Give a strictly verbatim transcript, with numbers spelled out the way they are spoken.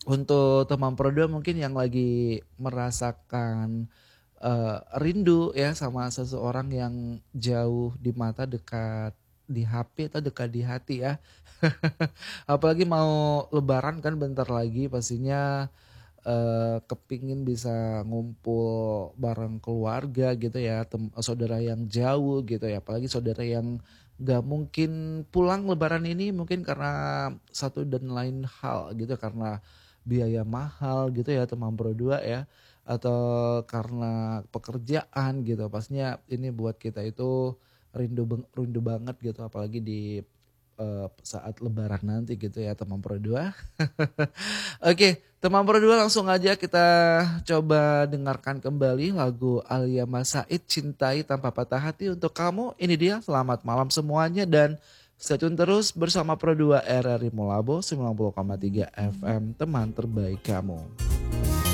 Untuk teman Pro dua mungkin yang lagi merasakan, eee, rindu ya sama seseorang yang jauh di mata, dekat di H P atau dekat di hati ya. Apalagi mau lebaran kan bentar lagi pastinya, eee, kepingin bisa ngumpul bareng keluarga gitu ya, tem saudara yang jauh gitu ya, apalagi saudara yang nggak mungkin pulang lebaran ini mungkin karena satu dan lain hal gitu, karena biaya mahal gitu ya teman berdua ya, atau karena pekerjaan gitu. Pastinya ini buat kita itu rindu beng rindu banget gitu apalagi di, eee, saat lebaran nanti gitu ya teman berdua. Oke, teman berdua langsung aja kita coba dengarkan kembali lagu Alia Mas Said, "Cintai Tanpa Patah Hati" untuk kamu. Ini dia, selamat malam semuanya dan stay tune terus bersama Pro dua R R I Molabo sembilan puluh koma tiga F M, teman terbaik kamu.